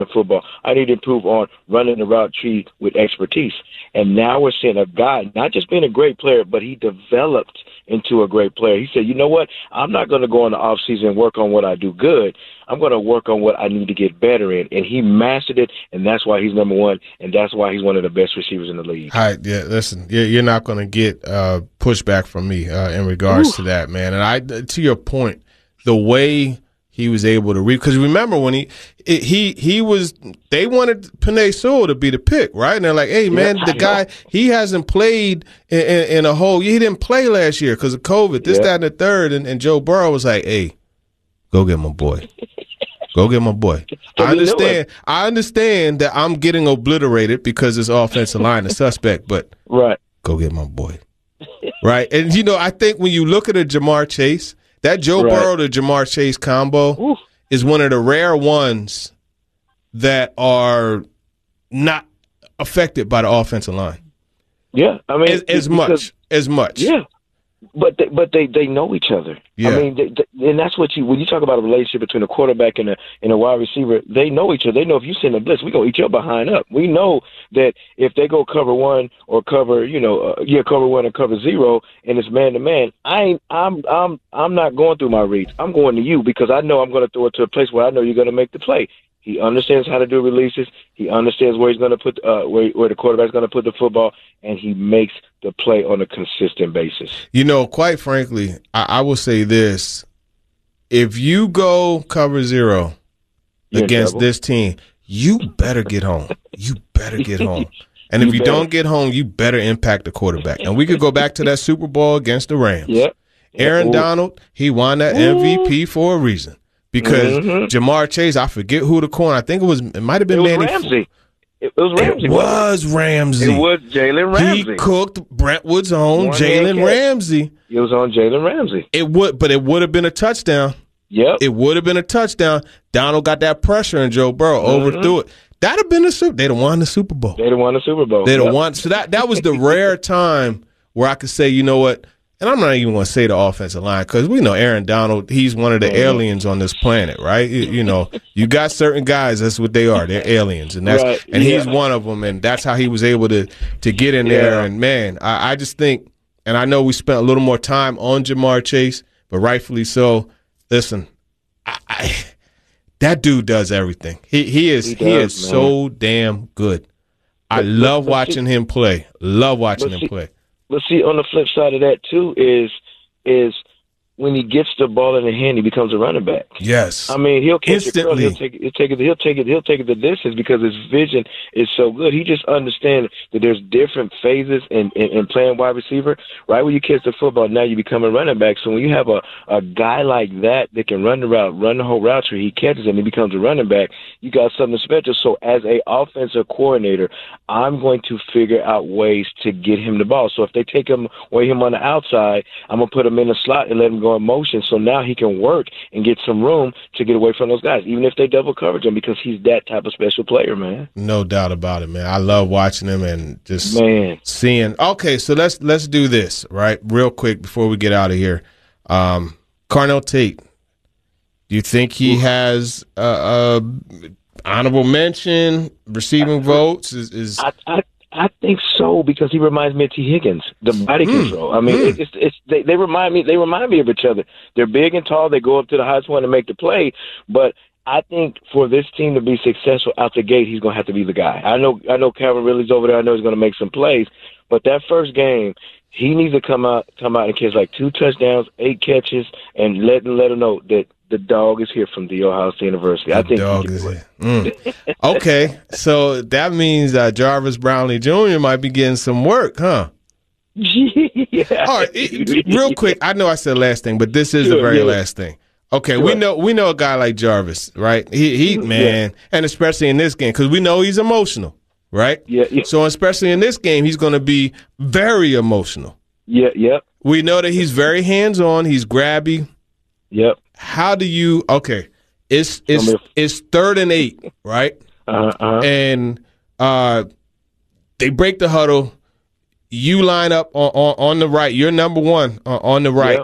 football. I need to improve on running the route tree with expertise. And now we're seeing a guy not just being a great player, but he developed into a great player. He said, you know what? I'm not going to go in the offseason and work on what I do good. I'm going to work on what I need to get better in. And he mastered it, and that's why he's number one, and that's why he's one of the best receivers in the league. All right, yeah, listen, you're not going to get pushback from me in regards to that, man. And to your point, the way he was able to read, because remember when he was, they wanted Penei Sewell to be the pick, right? And they're like, hey, man, the guy, he hasn't played in a whole year. He didn't play last year because of COVID, that, and the third. And Joe Burrow was like, hey, go get my boy. Go get my boy. I understand that I'm getting obliterated because this offensive line is suspect, but go get my boy. Right? And, I think when you look at a Ja'Marr Chase, that Joe Burrow to Ja'Marr Chase combo is one of the rare ones that are not affected by the offensive line. Yeah, I mean, as much. Yeah, but they know each other. Yeah. I mean, and that's what when you talk about a relationship between a quarterback and a wide receiver, they know each other. They know if you send a blitz, we're gonna eat your behind up. We know that if they go cover one or cover, cover one or cover zero, and it's man to man, I'm not going through my reads. I'm going to you because I know I'm going to throw it to a place where I know you're going to make the play. He understands how to do releases. He understands where he's going to put where the quarterback's going to put the football, and he makes the play on a consistent basis. Quite frankly, I will say this: if you go cover zero against this team, you better get home. You better get home. And if you don't get home, you better impact the quarterback. And we could go back to that Super Bowl against the Rams. Yep. Aaron Donald, he won that MVP for a reason. Because Ja'Marr Chase, I forget who the corner. I think it might have been Manny Ramsey. It was Ramsey. It was Ramsey. It was Jalen Ramsey. He cooked Brentwood's own Jalen Ramsey. It was on Jalen Ramsey. But it would have been a touchdown. Yep. It would have been a touchdown. Donald got that pressure, and Joe Burrow overthrew it. That'd have been they'd have won the Super Bowl. They'd have won the Super Bowl. They'd have won. So that was the rare time where I could say, you know what? And I'm not even going to say the offensive line because we know Aaron Donald, he's one of the aliens on this planet, right? You got certain guys, that's what they are. They're aliens. And he's one of them, and that's how he was able to get in there. And, man, I just think, and I know we spent a little more time on Ja'Marr Chase, but rightfully so. Listen, that dude does everything. He is so damn good. I love watching him play. Love watching him play. But see, on the flip side of that too is when he gets the ball in the hand, he becomes a running back. Yes, I mean he'll catch instantly. He'll take it the distance because his vision is so good. He just understands that there's different phases in playing wide receiver. Right when you catch the football, now you become a running back. So when you have a guy like that can run the route, run the whole route tree, he catches it and he becomes a running back. You got something special. So as a offensive coordinator, I'm going to figure out ways to get him the ball. So if they take him away on the outside, I'm gonna put him in the slot and let him go in motion. So now he can work and get some room to get away from those guys, even if they double coverage him, because he's that type of special player, man. No doubt about it, man. I love watching him and just seeing. Okay, so let's do this right real quick before we get out of here. Carnell Tate, do you think he has honorable mention, receiving votes? I think so because he reminds me of T. Higgins, the body control. I mean, they remind me of each other. They're big and tall. They go up to the highest point and make the play. But I think for this team to be successful out the gate, he's going to have to be the guy. I know Calvin Ridley's over there. I know he's going to make some plays. But that first game, he needs to come out and catch like 2 touchdowns, 8 catches, and let him know that the dog is here from The Ohio State University. I think the dog is here. Okay, so that means Jarvis Brownlee Jr. might be getting some work, huh? Yeah. All right, real quick. I know I said last thing, but this is the very last thing. Okay, we know a guy like Jarvis, right? He man, and especially in this game because we know he's emotional, right? Yeah. So especially in this game, he's going to be very emotional. Yeah. We know that he's very hands-on. He's grabby. Yep. How do you? Okay, it's 3rd and 8, right? And they break the huddle. You line up on the right. You're number 1 on the right. Yep.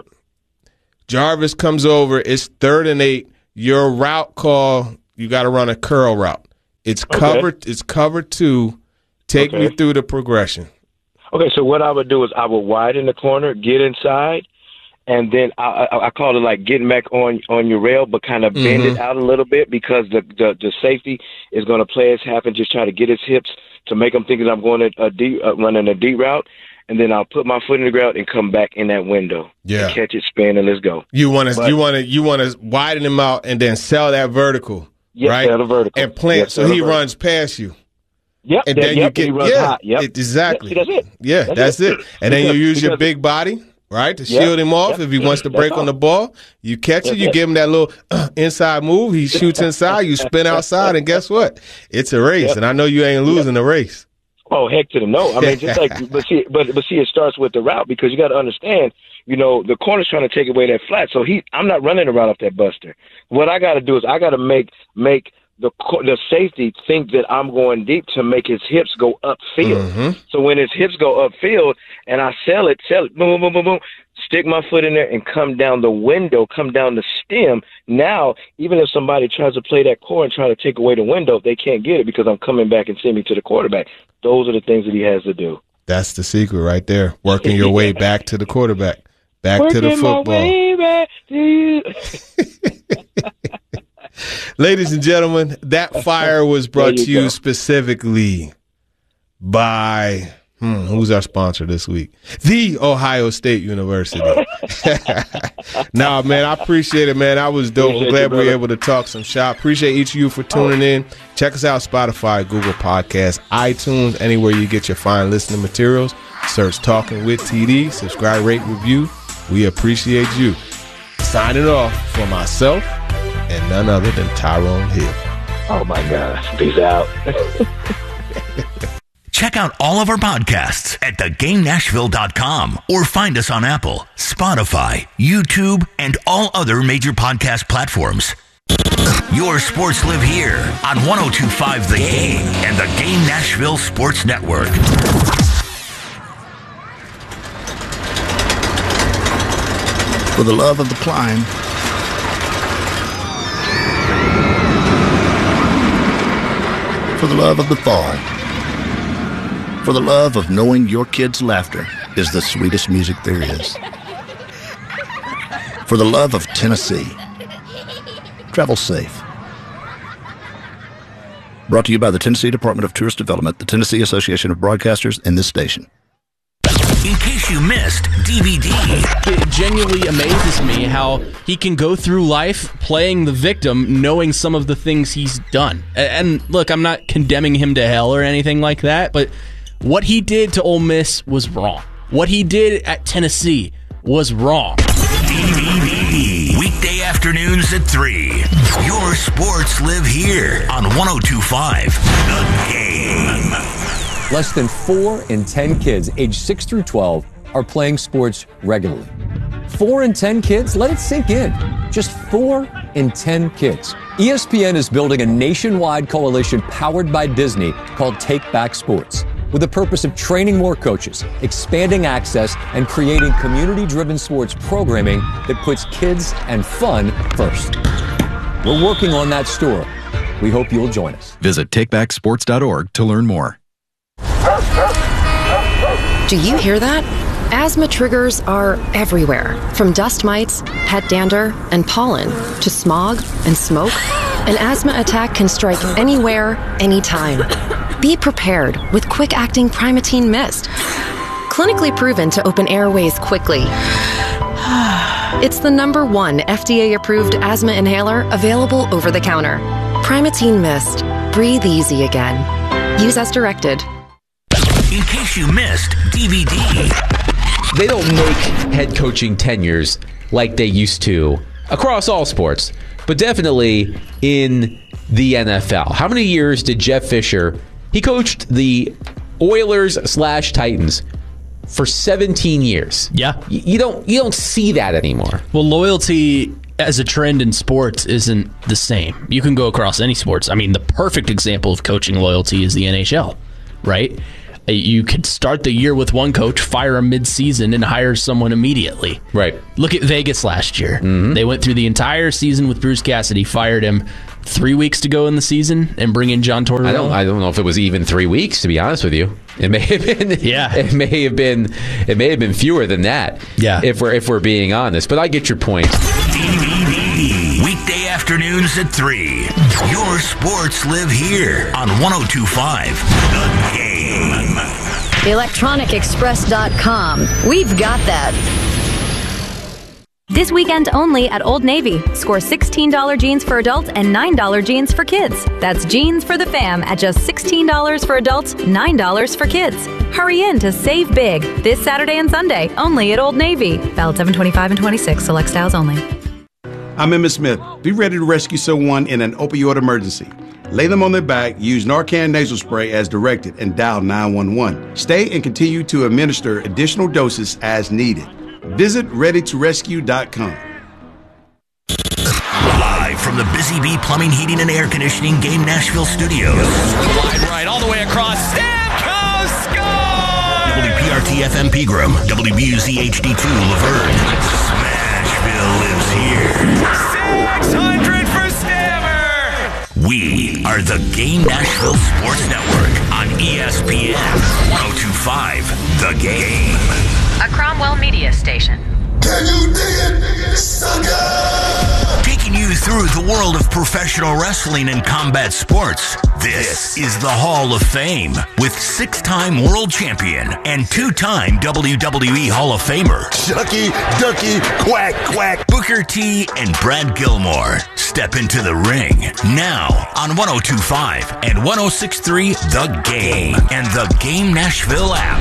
Jarvis comes over. It's 3rd and 8. Your route call, you got to run a curl route. It's cover 2. Take me through the progression. Okay, so what I would do is I would widen the corner, get inside, and then I call it like getting back on your rail, but kind of bend it out a little bit because the safety is going to play his half and just try to get his hips to make him think that I'm going to running a deep route. And then I'll put my foot in the ground and come back in that window. Yeah, catch it, spin, and let's go. You want to widen him out and then sell that vertical, right? Sell the vertical and plant so he runs past you. Yep, and then you get hot. Exactly. Yep, see, that's it. Yeah, that's it. And then you use your big body, right, to shield him off if he wants to break on the ball. You catch it, you give him that little inside move. He shoots inside, you spin outside, and guess what? It's a race, and I know you ain't losing the race. Oh, heck to the no. I mean, just like, but see, it starts with the route because you got to understand, the corner's trying to take away that flat. So I'm not running around off that buster. What I got to do is I got to make the safety think that I'm going deep to make his hips go upfield. So when his hips go upfield and I sell it, boom, boom, boom, boom, stick my foot in there and come down the window, come down the stem. Now, even if somebody tries to play that core and try to take away the window, they can't get it because I'm coming back and sending me to the quarterback. Those are the things that he has to do. That's the secret right there. Working your way back to the quarterback, back to the football. My way back to you. Ladies and gentlemen, that fire was brought to you specifically by who's our sponsor this week? The Ohio State University. Nah, man, I appreciate it, man. That was dope. I'm glad we were able to talk some shop. Appreciate each of you for tuning in. Check us out, Spotify, Google Podcasts, iTunes, anywhere you get your fine listening materials. Search Talking with TD. Subscribe, rate, review. We appreciate you. Signing off for myself and none other than Tyrone Hill. Oh, my gosh. Peace out. Check out all of our podcasts at thegamenashville.com or find us on Apple, Spotify, YouTube, and all other major podcast platforms. Your sports live here on 102.5 The Game and the Game Nashville Sports Network. For the love of the climb, for the love of the fall, for the love of knowing your kids' laughter is the sweetest music there is. For the love of Tennessee, travel safe. Brought to you by the Tennessee Department of Tourist Development, the Tennessee Association of Broadcasters, and this station. In case you missed DVD. It genuinely amazes me how he can go through life playing the victim, knowing some of the things he's done. And look, I'm not condemning him to hell or anything like that, but what he did to Ole Miss was wrong. What he did at Tennessee was wrong. DVD. Weekday afternoons at 3. Your sports live here on 102.5 The Game. Less than 4 in 10 kids aged 6 through 12 are playing sports regularly. 4 in 10 kids? Let it sink in. Just 4 in 10 kids. ESPN is building a nationwide coalition powered by Disney called Take Back Sports, with the purpose of training more coaches, expanding access, and creating community-driven sports programming that puts kids and fun first. We're working on that story. We hope you'll join us. Visit takebacksports.org to learn more. Do you hear that? Asthma triggers are everywhere, from dust mites, pet dander, and pollen, to smog and smoke. An asthma attack can strike anywhere, anytime. Be prepared with quick-acting Primatene Mist. Clinically proven to open airways quickly. It's the #1 FDA-approved asthma inhaler available over the counter. Primatene Mist. Breathe easy again. Use as directed. In case you missed DVD. They don't make head coaching tenures like they used to across all sports, but definitely in the NFL. How many years did Jeff Fisher? He coached the Oilers/Titans for 17 years. Yeah. You don't see that anymore. Well, loyalty as a trend in sports isn't the same. You can go across any sports. I mean, the perfect example of coaching loyalty is the NHL, right? You could start the year with one coach, fire him mid-season, and hire someone immediately. Right. Look at Vegas last year. Mm-hmm. They went through the entire season with Bruce Cassidy, fired him 3 weeks to go in the season and bring in John Tortorella? I don't know if it was even 3 weeks, to be honest with you. It may have been. Yeah. It may have been fewer than that. Yeah. If we're being honest, but I get your point. DVD. Weekday afternoons at 3. Your sports live here on 102.5 The Game. ElectronicExpress.com. We've got that. This weekend only at Old Navy. Score $16 jeans for adults and $9 jeans for kids. That's jeans for the fam at just $16 for adults, $9 for kids. Hurry in to save big this Saturday and Sunday only at Old Navy. Valid 7/25 and 26. Select styles only. I'm Emmitt Smith. Be ready to rescue someone in an opioid emergency. Lay them on their back, use Narcan nasal spray as directed, and dial 911. Stay and continue to administer additional doses as needed. Visit ReadyToRescue.com. Live from the Busy Bee Plumbing, Heating, and Air Conditioning Game Nashville Studios. Wide right, all the way across. Stamkos score! WPRT-FM Pegram, WBUZ HD2 Laverne. Smashville lives here. 600 for Stammer! We are the Game Nashville Sports Network on ESPN 102.5 The Game. A Cromwell media station. Can you dig it, sucker? Taking you through the world of professional wrestling and combat sports. This is the Hall of Fame with 6-time world champion and 2-time WWE Hall of Famer. Shucky, ducky, quack, quack. Booker T and Brad Gilmore step into the ring now on 102.5 and 106.3 The Game and the Game Nashville app.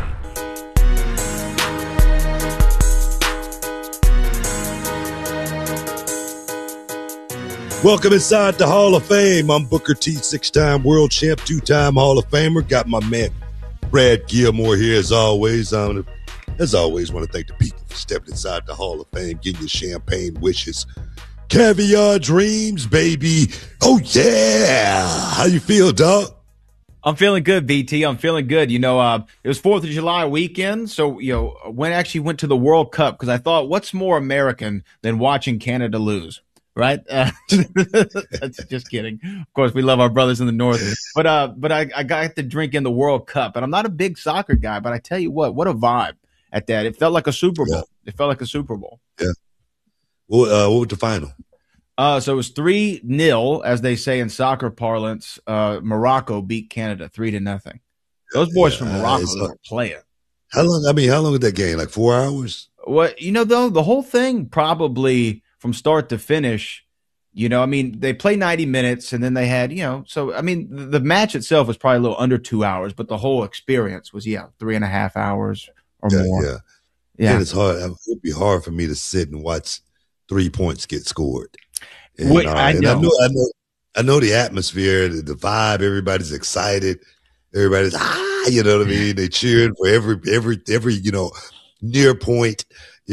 Welcome inside the Hall of Fame. I'm Booker T, 6-time world champ, 2-time Hall of Famer. Got my man Brad Gilmore here as always. Want to thank the people for stepping inside the Hall of Fame, getting your champagne wishes, caviar dreams, baby. Oh, yeah. How you feel, dog? I'm feeling good, BT. I'm feeling good. It was 4th of July weekend, so, went to the World Cup because I thought, what's more American than watching Canada lose? Right? That's just kidding. Of course, we love our brothers in the North. But I got to drink in the World Cup. And I'm not a big soccer guy, but I tell you what a vibe at that. It felt like a Super Bowl. Yeah. It felt like a Super Bowl. Yeah. What was the final? So it was 3-0, as they say in soccer parlance. Morocco beat Canada 3-0. Those boys from Morocco are playing. How long was that game? Like 4 hours? Well, though, the whole thing probably – from start to finish, they play 90 minutes and then they had, the match itself was probably a little under 2 hours, but the whole experience was, 3.5 hours or more. Yeah. And it's hard. It'd be hard for me to sit and watch 3 points get scored. And, I know the atmosphere, the vibe, everybody's excited. Everybody's, you know what I mean? They cheering for every, near point. I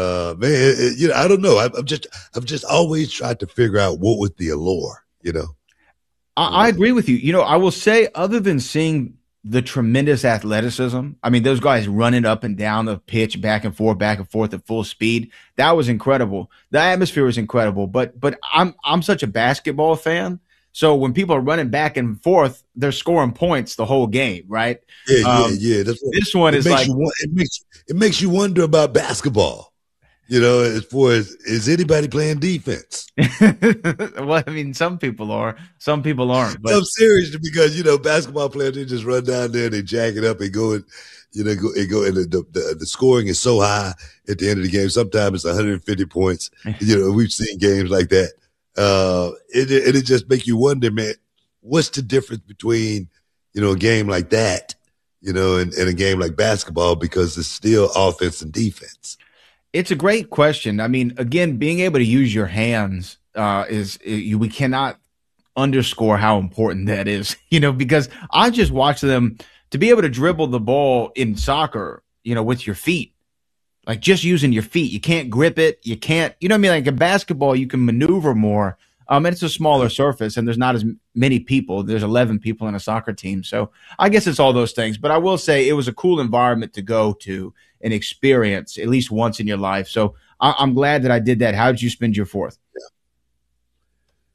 don't know. I've just always tried to figure out what was the allure, I agree with you. I will say, other than seeing the tremendous athleticism, those guys running up and down the pitch, back and forth at full speed, that was incredible. The atmosphere was incredible. But I'm such a basketball fan. So when people are running back and forth, they're scoring points the whole game, right? Yeah. That's what, this one is like it makes you wonder about basketball. As far as, is anybody playing defense? Well, some people are, some people aren't. But I'm serious because basketball players, they just run down there, they jack it up and go and and the scoring is so high at the end of the game. Sometimes it's 150 points. We've seen games like that. It just make you wonder, man, what's the difference between, a game like that, and a game like basketball, because it's still offense and defense. It's a great question. Again, being able to use your hands we cannot underscore how important that is, because I just watch them to be able to dribble the ball in soccer, with your feet. Like just using your feet. You can't grip it. You can't, like in basketball, you can maneuver more. And it's a smaller surface and there's not as many people. There's 11 people in a soccer team. So I guess it's all those things. But I will say it was a cool environment to go to and experience at least once in your life. So I'm glad that I did that. How did you spend your 4th?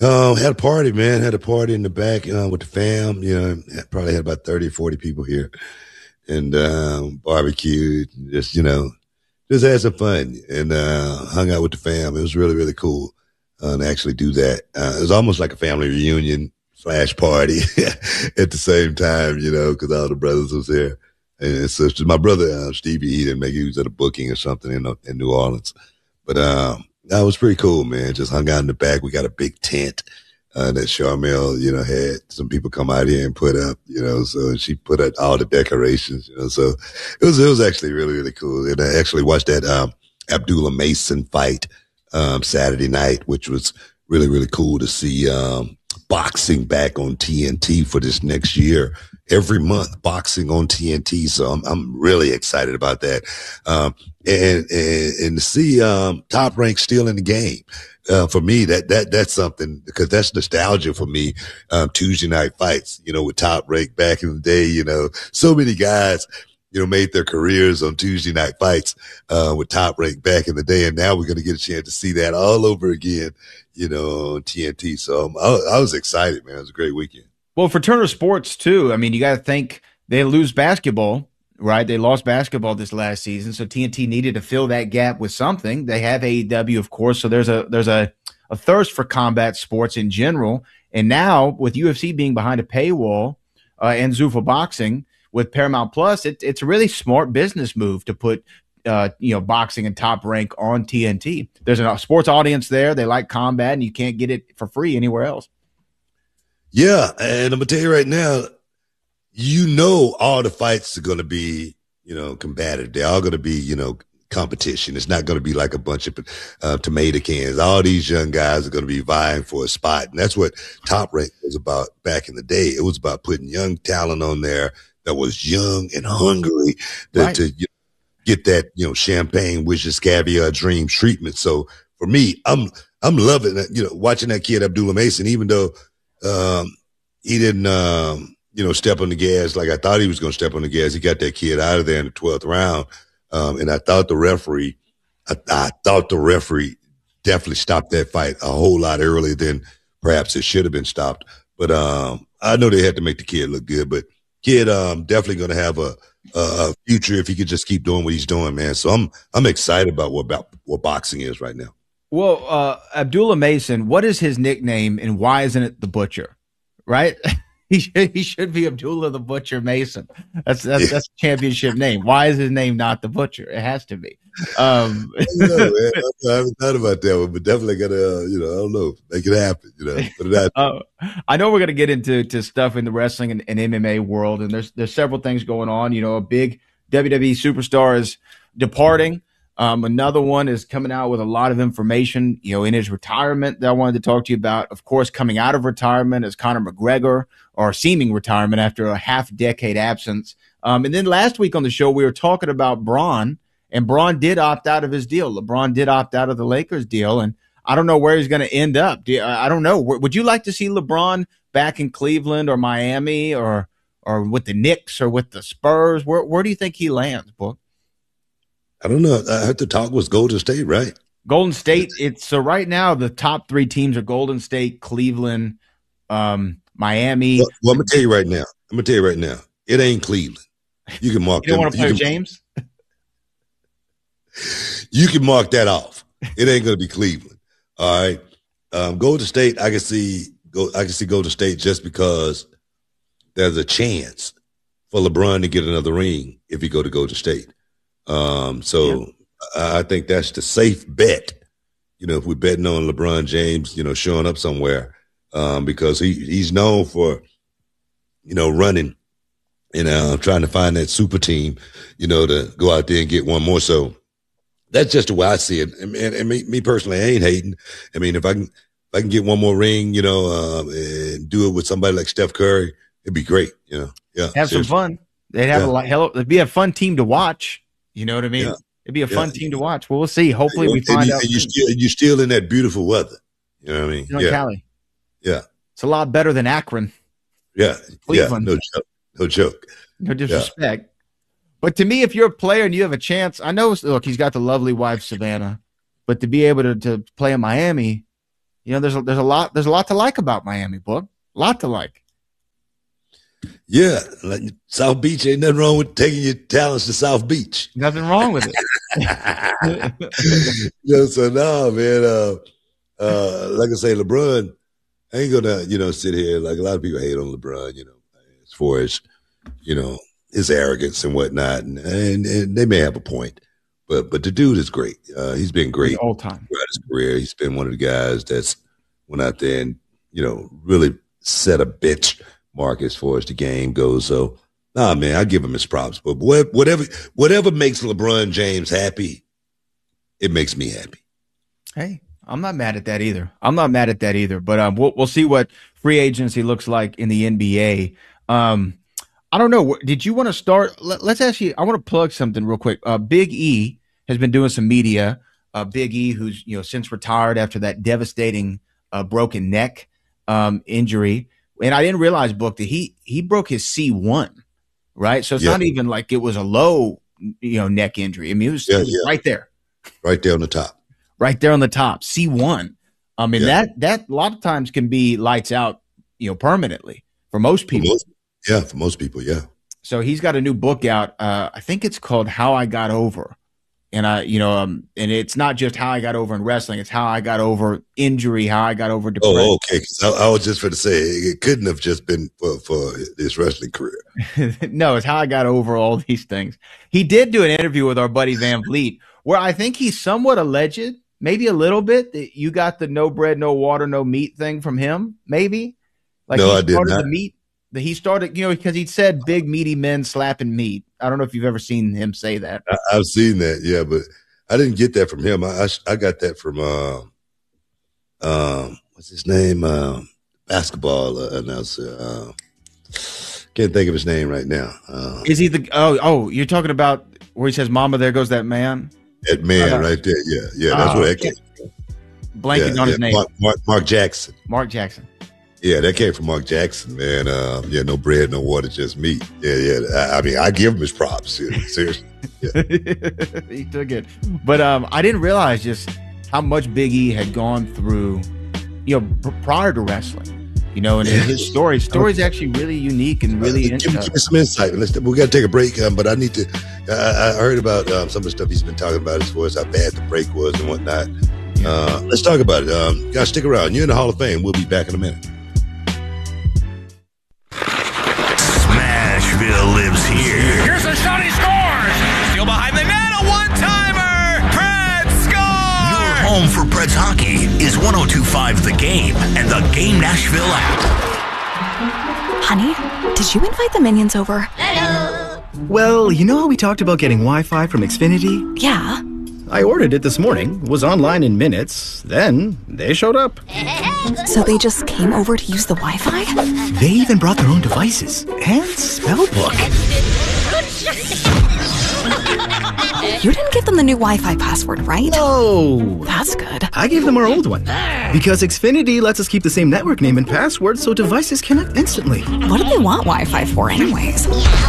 Had a party, man. Had a party in the back with the fam. Probably had about 30, 40 people here, and barbecued. Just had some fun and hung out with the fam. It was really, really cool to actually do that. It was almost like a family reunion / party at the same time, because all the brothers was there and sisters. My brother Stevie, he didn't make it. He was at a booking or something in New Orleans, but that was pretty cool, man. Just hung out in the back. We got a big tent that Charmel, had some people come out here and put up, so she put up all the decorations, so it was actually really, really cool. And I actually watched that Abdullah Mason fight Saturday night, which was really, really cool to see boxing back on TNT for this next year. Every month, boxing on TNT. So I'm really excited about that. And to see Top Rank still in the game. For me, that's something, because that's nostalgia for me. Tuesday night fights, with Top Rank back in the day, so many guys, made their careers on Tuesday night fights, with Top Rank back in the day. And now we're going to get a chance to see that all over again, on TNT. So I was excited, man. It was a great weekend. Well, for Turner Sports too, I mean, you got to think they lose basketball, right? They lost basketball this last season, so TNT needed to fill that gap with something. They have AEW, of course, so there's a thirst for combat sports in general. And now with UFC being behind a paywall and Zuffa Boxing with Paramount Plus, it's a really smart business move to put boxing and Top Rank on TNT. There's a sports audience there. They like combat, and you can't get it for free anywhere else. Yeah, and I'm gonna tell you right now, all the fights are gonna be, combative. They're all gonna be, competition. It's not gonna be like a bunch of tomato cans. All these young guys are gonna be vying for a spot, and that's what Top Rank was about back in the day. It was about putting young talent on there that was young and hungry to get that, champagne, wishes, caviar, dream treatment. So for me, I'm loving it. Watching that kid Abdullah Mason, even though he didn't, step on the gas like I thought he was going to step on the gas. He got that kid out of there in the 12th round. And I thought the referee definitely stopped that fight a whole lot earlier than perhaps it should have been stopped. But I know they had to make the kid look good. But kid definitely going to have a future if he could just keep doing what he's doing, man. So I'm excited about what boxing is right now. Well, Abdullah Mason, what is his nickname and why isn't it the Butcher? Right? He should be Abdullah the Butcher Mason. That's a championship name. Why is his name not the Butcher? It has to be. I haven't thought about that one, but definitely gotta, I don't know, make it happen. Put it out. I know we're gonna get into stuff in the wrestling and MMA world, and there's several things going on. A big WWE superstar is departing. Another one is coming out with a lot of information, in his retirement that I wanted to talk to you about. Of course, coming out of retirement is Conor McGregor, or seeming retirement after a half-decade absence. And then last week on the show, we were talking about Braun, and Braun did opt out of his deal. LeBron did opt out of the Lakers deal, and I don't know where he's going to end up. I don't know. Would you like to see LeBron back in Cleveland or Miami or with the Knicks or with the Spurs? Where do you think he lands, Book? I don't know. I heard the talk was Golden State, right? Golden State. So right now the top three teams are Golden State, Cleveland, Miami. Well, I'm gonna tell you right now. It ain't Cleveland. You can mark. You don't want to play James? You can mark that off. It ain't gonna be Cleveland. All right. Golden State. I can see Golden State just because there's a chance for LeBron to get another ring if he go to Golden State. I think that's the safe bet, if we're betting on LeBron James, showing up somewhere, because he's known for, running and trying to find that super team, to go out there and get one more. So that's just the way I see it. And me personally, I ain't hating. I mean, if I can get one more ring, and do it with somebody like Steph Curry, it'd be great. Yeah. Have some fun. They'd have it'd be a fun team to watch. You know what I mean? Yeah. It'd be a fun team to watch. Well, we'll see. Hopefully we find out. And you're still in that beautiful weather. You know what I mean? Cali. Yeah. It's a lot better than Akron. Yeah. Cleveland. Yeah. No joke. No disrespect. Yeah. But to me, if you're a player and you have a chance, I know, look, he's got the lovely wife, Savannah, but to be able to play in Miami, You know, there's a lot to like about Miami, Book. A lot to like. Yeah, like South Beach, ain't nothing wrong with taking your talents to South Beach. Nothing wrong with it. So no, man. Like I say, LeBron, I ain't gonna, sit here like a lot of people hate on LeBron, as far as, his arrogance and whatnot, and they may have a point, but the dude is great. He's been great all time throughout his career. He's been one of the guys that's went out there and really set a benchmark as far as the game goes. So, nah, man, I give him his props. But whatever makes LeBron James happy, it makes me happy. Hey, I'm not mad at that either. But we'll see what free agency looks like in the NBA. I don't know. Did you want to start? Let's actually, I want to plug something real quick. Big E has been doing some media. Big E, who's since retired after that devastating broken neck injury. And I didn't realize, Book, that he broke his C1, right? So it's not even like it was a low, neck injury. I mean, it was right there. Right there on the top. Right there on the top, C1. That a lot of times can be lights out, permanently for most people. For most people, yeah. So he's got a new book out. I think it's called How I Got Over. And and it's not just how I got over in wrestling. It's how I got over injury, how I got over depression. Oh, okay. 'Cause I was just going to say it couldn't have just been for his wrestling career. No, it's how I got over all these things. He did do an interview with our buddy Van Vliet, where I think he's somewhat alleged, maybe a little bit, that you got the no bread, no water, no meat thing from him. Maybe. No, I did not. He started, because he said big meaty men slapping meat. I don't know if you've ever seen him say that. I've seen that, yeah, but I didn't get that from him. I got that from what's his name? Basketball announcer. Can't think of his name right now. Is he the you're talking about where he says, "Mama, there goes that man"? That man right there, yeah. That's where that came from. Blanking on his name. Mark Jackson. Mark Jackson. Yeah, that came from Mark Jackson, man. No bread, no water, just meat. Yeah. I mean, I give him his props. Seriously. Yeah. He took it. But I didn't realize just how much Big E had gone through, prior to wrestling. And his story's actually really unique and really interesting. Give me some insight. We got to take a break, but I need to. I heard about some of the stuff he's been talking about as far as how bad the break was and whatnot. Let's talk about it. Guys, stick around. You're in the Hall of Fame. We'll be back in a minute. Smashville lives here. Here's a shot, he scores! Still behind the net, a one-timer! Preds score! Your home for Preds hockey is 102.5 The Game and the Game Nashville app. Honey, did you invite the minions over? Hello! Well, you know how we talked about getting Wi-Fi from Xfinity? Yeah. I ordered it this morning, was online in minutes, then they showed up. So they just came over to use the Wi-Fi? They even brought their own devices and spellbook. You didn't give them the new Wi-Fi password, right? No. That's good. I gave them our old one. Because Xfinity lets us keep the same network name and password so devices connect instantly. What do they want Wi-Fi for anyways?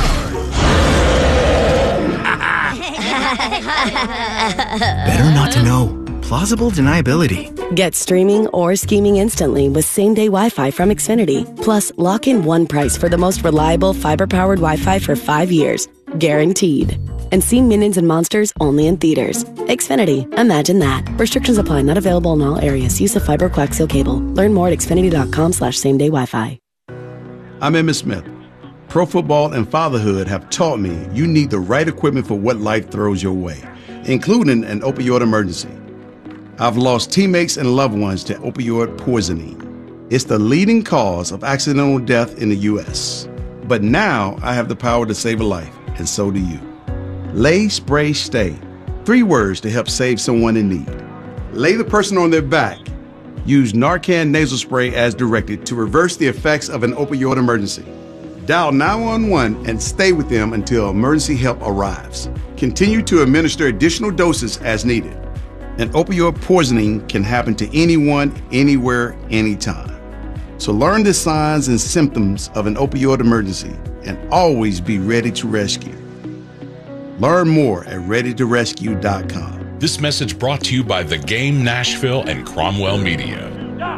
Better not to know. Plausible deniability. Get streaming or scheming instantly with same-day Wi-Fi from Xfinity. Plus, lock in one price for the most reliable fiber-powered Wi-Fi for 5 years. Guaranteed. And see Minions and Monsters only in theaters. Xfinity. Imagine that. Restrictions apply. Not available in all areas. Use of fiber coaxial cable. Learn more at xfinity.com/same-day Wi-Fi. I'm Emmitt Smith. Pro football and fatherhood have taught me you need the right equipment for what life throws your way, including an opioid emergency. I've lost teammates and loved ones to opioid poisoning. It's the leading cause of accidental death in the U.S. But now I have the power to save a life, and so do you. Lay, Spray, Stay. 3 words to help save someone in need. Lay the person on their back. Use Narcan nasal spray as directed to reverse the effects of an opioid emergency. Dial 911 and stay with them until emergency help arrives. Continue to administer additional doses as needed. An opioid poisoning can happen to anyone, anywhere, anytime. So learn the signs and symptoms of an opioid emergency and always be ready to rescue. Learn more at readytorescue.com. This message brought to you by The Game Nashville and Cromwell Media.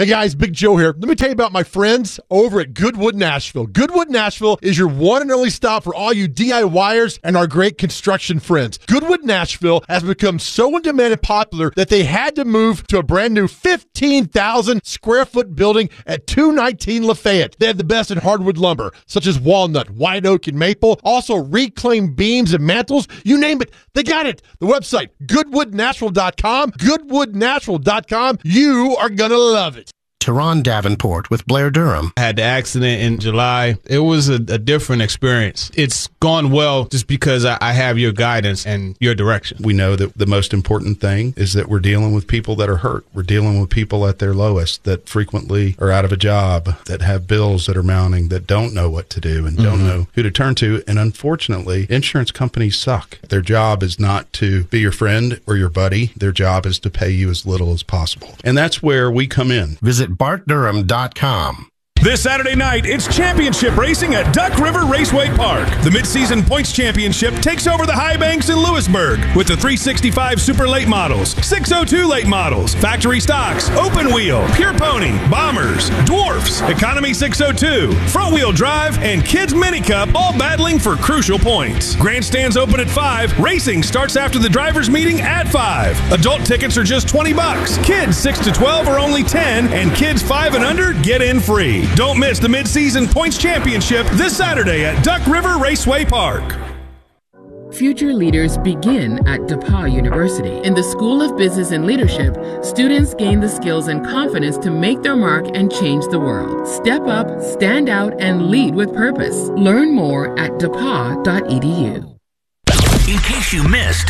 Hey guys, Big Joe here. Let me tell you about my friends over at Goodwood Nashville. Goodwood Nashville is your one and only stop for all you DIYers and our great construction friends. Goodwood Nashville has become so in demand and popular that they had to move to a brand new 15,000 square foot building at 219 Lafayette. They have the best in hardwood lumber, such as walnut, white oak, and maple. Also reclaimed beams and mantles. You name it, they got it. The website, goodwoodnashville.com. Goodwoodnashville.com. You are going to love it. Teron Davenport with Blair Durham. I had the accident in July. It was a different experience. It's gone well just because I have your guidance and your direction. We know that the most important thing is that we're dealing with people that are hurt. We're dealing with people at their lowest that frequently are out of a job, that have bills that are mounting, that don't know what to do and don't know who to turn to. And unfortunately, insurance companies suck. Their job is not to be your friend or your buddy. Their job is to pay you as little as possible. And that's where we come in. Visit BartDurham.com. This Saturday night, it's championship racing at Duck River Raceway Park. The Mid-Season Points Championship takes over the High Banks in Lewisburg with the 365 Super Late Models, 602 Late Models, Factory Stocks, Open Wheel, Pure Pony, Bombers, Dwarfs, Economy 602, Front Wheel Drive, and Kids Mini Cup, all battling for crucial points. Grandstands open at 5. Racing starts after the drivers' meeting at 5. Adult tickets are just $20. Kids 6 to 12 are only 10, and kids 5 and under get in free. Don't miss the Mid-Season Points Championship this Saturday at Duck River Raceway Park. Future leaders begin at DePauw University. In the School of Business and Leadership, students gain the skills and confidence to make their mark and change the world. Step up, stand out, and lead with purpose. Learn more at depaw.edu. In case you missed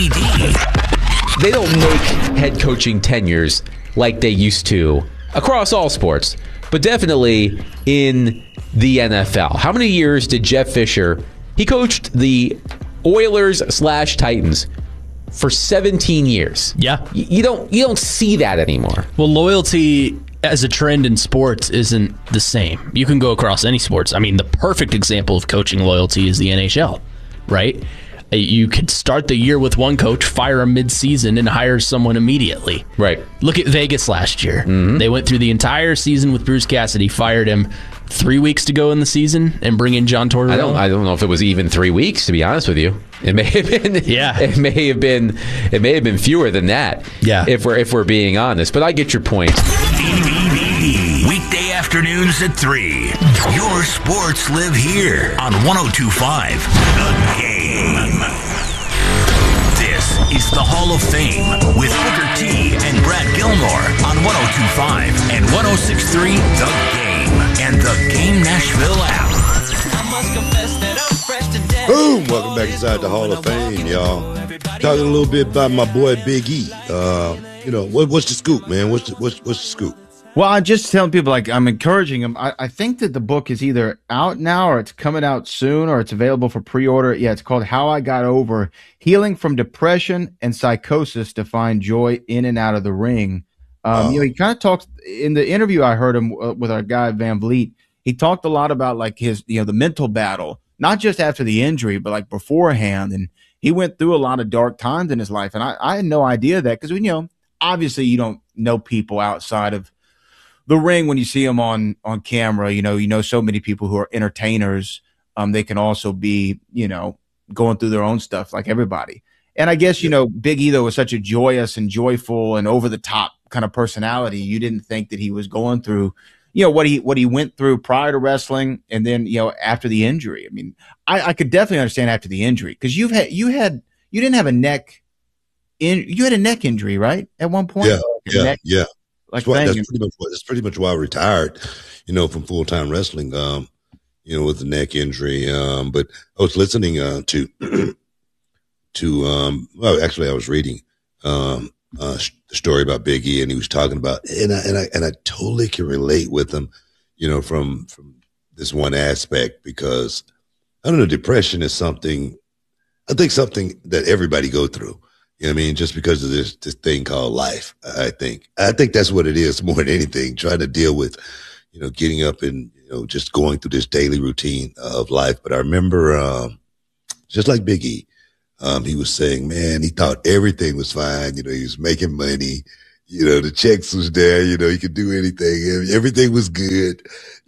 DVD. They don't make head coaching tenures like they used to across all sports, but definitely in the NFL. How many years did Jeff Fisher, he coached the Oilers/Titans for 17 years. Yeah. You don't see that anymore. Well, loyalty as a trend in sports isn't the same. You can go across any sports. I mean, the perfect example of coaching loyalty is the NHL, right? You could start the year with one coach, fire him mid-season, and hire someone immediately. Right. Look at Vegas last year. Mm-hmm. They went through the entire season with Bruce Cassidy, fired him 3 weeks to go in the season, and bring in John Tortorella. I don't know if it was even 3 weeks, to be honest with you. It may have been. Yeah. It may have been fewer than that. Yeah. If we're being honest, but I get your point. Weekday afternoons at 3. Your sports live here on 102.5 The Game. This is the Hall of Fame with Booker T and Brad Gilmore on 102.5 and 106.3 The Game and The Game Nashville app. Boom! Welcome back inside the Hall of Fame, y'all. Talking a little bit about my boy Big E. What's the scoop, man? What's the scoop? Well, I'm just telling people, like, I'm encouraging them. I think that the book is either out now or it's coming out soon or it's available for pre-order. Yeah, it's called How I Got Over Healing from Depression and Psychosis to Find Joy in and Out of the Ring. He kind of talks in the interview I heard him with our guy Van Vliet. He talked a lot about like his, the mental battle, not just after the injury, but like beforehand. And he went through a lot of dark times in his life. And I had no idea that because, obviously you don't know people outside of the ring when you see them on camera. You know so many people who are entertainers. They can also be, going through their own stuff like everybody. And I guess, Big E, though, was such a joyous and joyful and over the top kind of personality. You didn't think that he was going through, what he went through prior to wrestling. And then, after the injury. I mean, I could definitely understand after the injury because you didn't have a neck you had a neck injury, right? At one point? Yeah. Like that's pretty much why I retired, from full-time wrestling, with the neck injury. But I was listening to I was reading the story about Big E, and he was talking about, and I totally can relate with him, from this one aspect, because I don't know, depression is something that everybody go through. Just because of this thing called life, I think that's what it is more than anything, trying to deal with, getting up and, just going through this daily routine of life. But I remember, just like Big E, he was saying, man, he thought everything was fine. He was making money, The checks was there. He could do anything. Everything was good.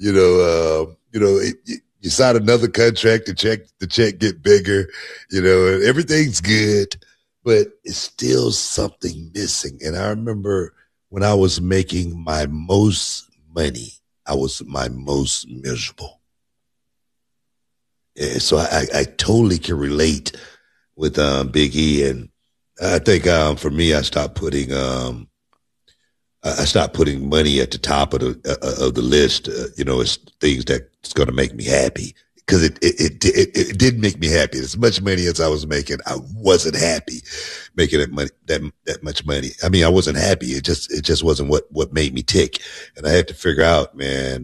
You sign another contract, the check get bigger. And everything's good, but it's still something missing. And I remember when I was making my most money, I was my most miserable. And so I totally can relate with Big E, and I think for me, I stopped putting money at the top of the list. It's things that's going to make me happy, because it didn't make me happy. As much money as I was making, I wasn't happy making that much money. I mean, I wasn't happy. It just wasn't what made me tick. And I had to figure out, man,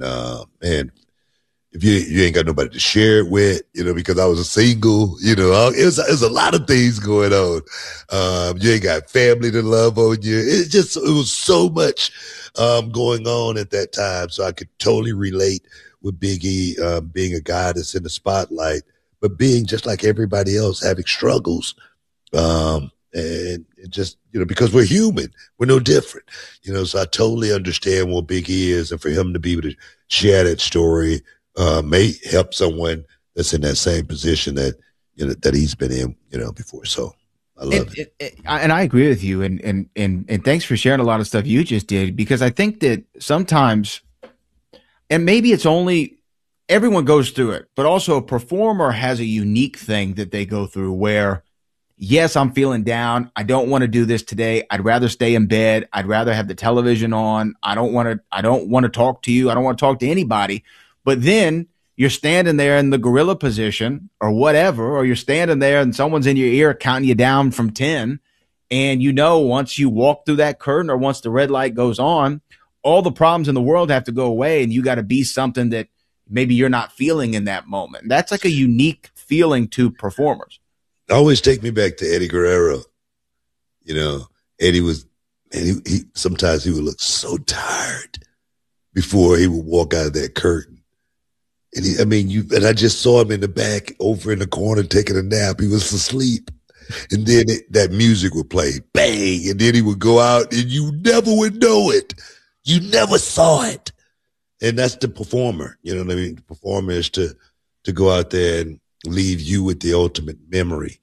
if you ain't got nobody to share it with, because I was a single, it was a lot of things going on. You ain't got family to love on you. It was so much going on at that time. So I could totally relate with Big E, being a guy that's in the spotlight, but being just like everybody else, having struggles. And it just, because we're human, we're no different, so I totally understand what Big E is, and for him to be able to share that story, may help someone that's in that same position that he's been in, before. So I love it. And I agree with you. And thanks for sharing a lot of stuff you just did, because I think that sometimes, and maybe it's only everyone goes through it, but also a performer has a unique thing that they go through where, yes, I'm feeling down. I don't want to do this today. I'd rather stay in bed. I'd rather have the television on. I don't want to talk to you. I don't want to talk to anybody. But then you're standing there in the gorilla position or whatever, or you're standing there and someone's in your ear counting you down from 10. And once you walk through that curtain, or once the red light goes on, all the problems in the world have to go away, and you got to be something that maybe you're not feeling in that moment. And that's like a unique feeling to performers. Always take me back to Eddie Guerrero. Eddie was, and he sometimes he would look so tired before he would walk out of that curtain. And I just saw him in the back over in the corner taking a nap. He was asleep. And then that music would play, bang, and then he would go out, and you never would know it. You never saw it. And that's the performer. You know what I mean? The performer is to go out there and leave you with the ultimate memory.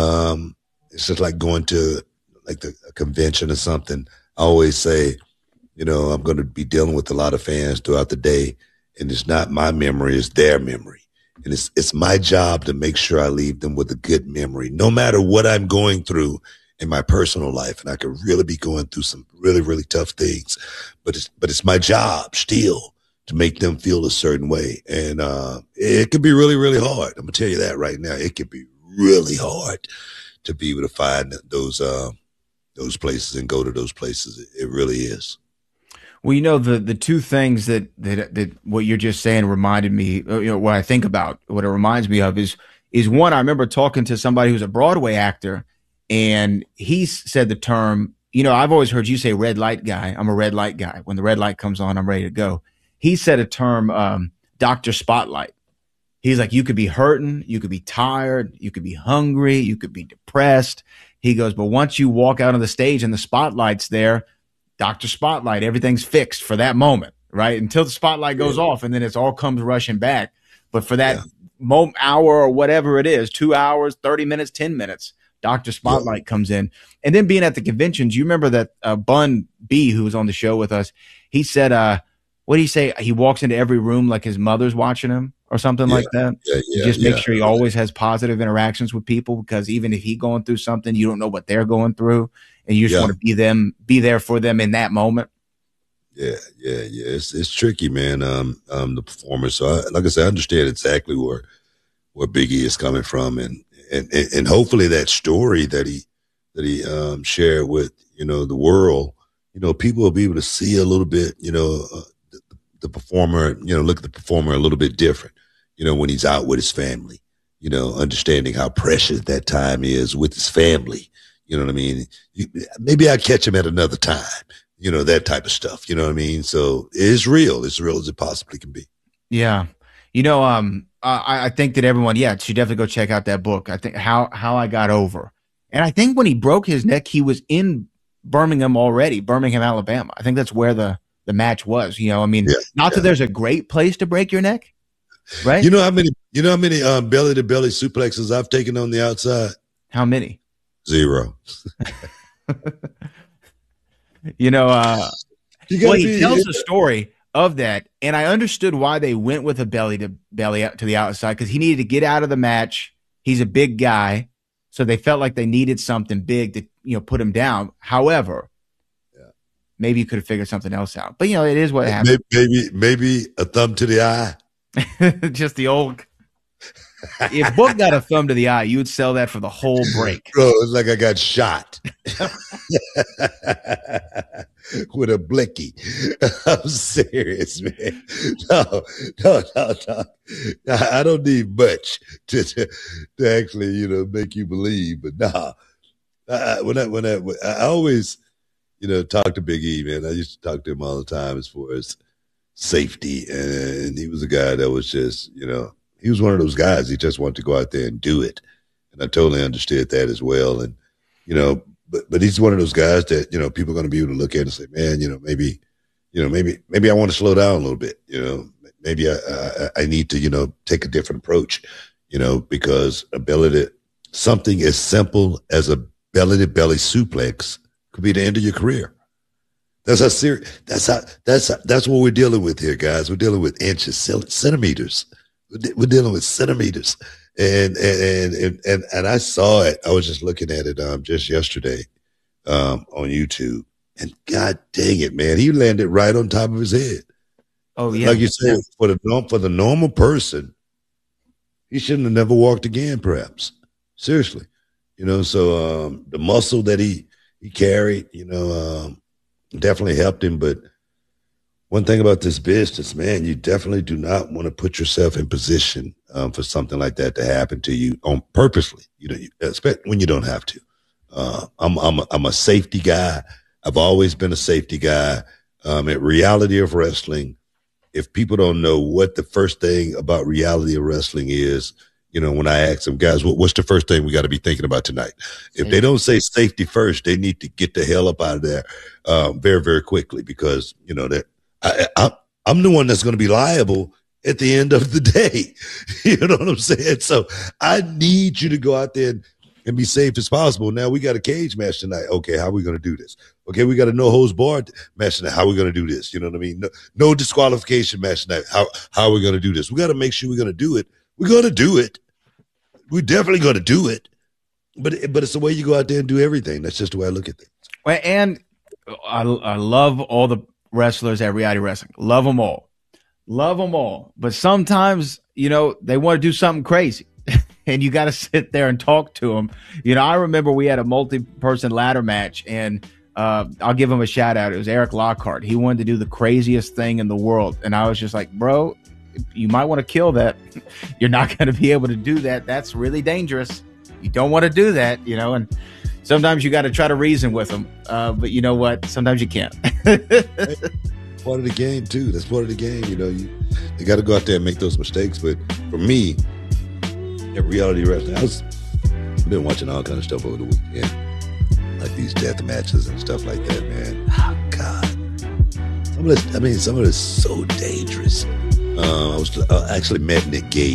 It's just like going to a convention or something. I always say, I'm going to be dealing with a lot of fans throughout the day, and it's not my memory, it's their memory. And it's my job to make sure I leave them with a good memory, no matter what I'm going through in my personal life. And I could really be going through some really, really tough things, but it's my job still to make them feel a certain way. And it could be really, really hard. I'm gonna tell you that right now. It could be really hard to be able to find those places and go to those places. It really is. Well, the two things that what you're just saying reminded me, what I think about, what it reminds me of is one, I remember talking to somebody who's a Broadway actor, and he said the term, I've always heard you say red light guy. I'm a red light guy. When the red light comes on, I'm ready to go. He said a term, Dr. Spotlight. He's like, you could be hurting, you could be tired, you could be hungry, you could be depressed. He goes, but once you walk out on the stage and the spotlight's there, Dr. Spotlight, everything's fixed for that moment, right? Until the spotlight goes off, and then it all comes rushing back. But for that hour or whatever it is, 2 hours, 30 minutes, 10 minutes, Dr. Spotlight comes in. And then being at the conventions, you remember that Bun B, who was on the show with us, he said, what did he say? He walks into every room like his mother's watching him or something like that. Just make sure he always has positive interactions with people, because even if he's going through something, you don't know what they're going through. And you just want to be there for them in that moment. Yeah. It's tricky, man. The performance. So, like I said, I understand exactly where Big E is coming from, and hopefully that story that he shared with the world, people will be able to see a little bit, the performer, look at the performer a little bit different, when he's out with his family, understanding how precious that time is with his family. You know what I mean? Maybe I'll catch him at another time, that type of stuff. You know what I mean? So it's real. It's real as it possibly can be. Yeah. I think that everyone, should definitely go check out that book. I think How I Got Over. And I think when he broke his neck, he was in Birmingham, Alabama. I think that's where the match was. You know, I mean, that there's a great place to break your neck, right? You know how many belly to belly suplexes I've taken on the outside? How many? 0. You know, he tells the story of that, and I understood why they went with a belly to belly out to the outside, because he needed to get out of the match. He's a big guy, so they felt like they needed something big to, you know, put him down. However, maybe you could have figured something else out. But, you know, it is what happened. Maybe a thumb to the eye. Just the old. If Book got a thumb to the eye, you would sell that for the whole break. Bro, it's like I got shot with a blicky. I'm serious, man. No. I don't need much to actually, you know, make you believe. But nah, I always, you know, talk to Big E, man. I used to talk to him all the time as far as safety, and he was a guy that was just, you know, he was one of those guys. He just wanted to go out there and do it, and I totally understood that as well. And you know, but he's one of those guys that, you know, people are going to be able to look at and say, man, you know, maybe I want to slow down a little bit. You know, maybe I need to, you know, take a different approach. You know, because something as simple as a belly to belly suplex could be the end of your career. That's how serious. That's what we're dealing with here, guys. We're dealing with inches, centimeters. We're dealing with centimeters, and I saw it. I was just looking at it just yesterday on YouTube, and God dang it, man, he landed right on top of his head. Oh yeah, like you said, for the normal person, he shouldn't have never walked again. Perhaps, seriously, you know. So the muscle that he carried, you know, definitely helped him, but. One thing about this business, man, you definitely do not want to put yourself in position for something like that to happen to you on purposely. You know, especially when you don't have to. I'm a safety guy. I've always been a safety guy. At Reality of Wrestling, if people don't know what the first thing about Reality of Wrestling is, you know, when I ask them, guys, what's the first thing we got to be thinking about tonight? If they don't say safety first, they need to get the hell up out of there very, very quickly, because, you know, that. I'm the one that's going to be liable at the end of the day. You know what I'm saying? So I need you to go out there and be safe as possible. Now we got a cage match tonight. Okay, how are we going to do this? Okay, we got a no holds barred match tonight. How are we going to do this? You know what I mean? No disqualification match tonight. How are we going to do this? We got to make sure we're going to do it. We're going to do it. We're definitely going to do it. But it's the way you go out there and do everything. That's just the way I look at things. Well, and I love all the wrestlers at Reality Wrestling. Love them all. But sometimes, you know, they want to do something crazy and you got to sit there and talk to them. You know, I remember we had a multi-person ladder match, and I'll give him a shout out. It was Eric Lockhart. He wanted to do the craziest thing in the world. And I was just like, bro, you might want to kill that. You're not going to be able to do that. That's really dangerous. You don't want to do that, you know, and sometimes you got to try to reason with them, but you know what? Sometimes you can't. Part of the game too. That's part of the game. You know, you got to go out there and make those mistakes. But for me, at Reality Wrestling, I've been watching all kind of stuff over the weekend, like these death matches and stuff like that. Man, oh God, some of this is so dangerous. I actually met Nick Gage.